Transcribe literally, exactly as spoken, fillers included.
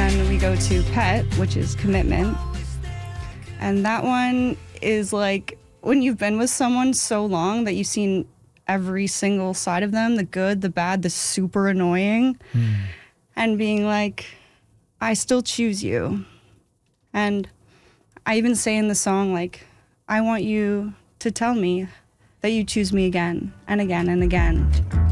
then we go to Pet, which is commitment. And that one is like when you've been with someone so long that you've seen every single side of them, the good, the bad, the super annoying, mm. and being like, I still choose you. And I even say in the song, like, I want you to tell me that you choose me again and again and again.